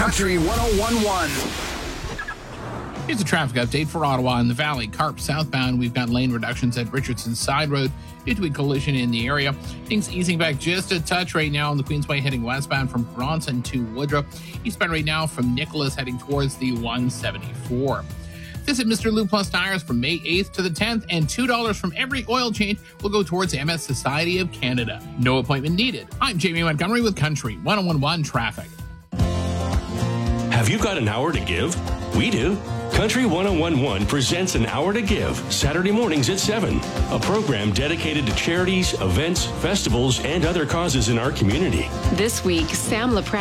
Country 1011. Here's a traffic update for Ottawa and the Valley. CARP southbound, we've got lane reductions at Richardson Side Road due to a collision in the area. Things easing back just a touch right now on the Queensway heading westbound from Bronson to Woodrow. Eastbound right now from Nicholas heading towards the 174. Visit Mr. Lou Plus Tires from May 8th to the 10th, and $2 from every oil change will go towards MS Society of Canada. No appointment needed. I'm Jamie Montgomery with Country 1011 Traffic. Have you got an hour to give? We do. Country 1011 presents An Hour to Give, Saturday mornings at 7, a program dedicated to charities, events, festivals, and other causes in our community. This week, Sam LaPrade